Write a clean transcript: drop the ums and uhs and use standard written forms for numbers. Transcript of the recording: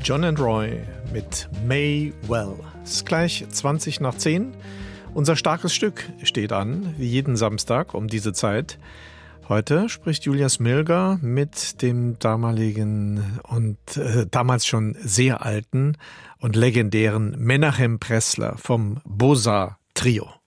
John and Roy mit May Well. Es ist gleich 20 nach 10. Unser starkes Stück steht an, wie jeden Samstag um diese Zeit. Heute spricht Julia Smilga mit dem damaligen und damals schon sehr alten und legendären Menachem Pressler vom Boza Trio.